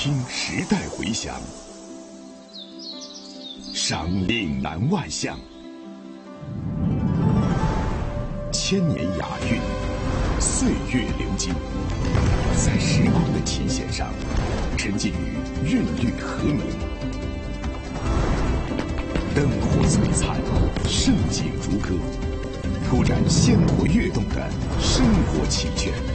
听时代回响，赏岭南外向，千年雅韵，岁月流金，在时光的琴弦上，沉浸于韵律和鸣，灯火璀璨，盛景如歌，突然鲜活跃动的生活奇圈。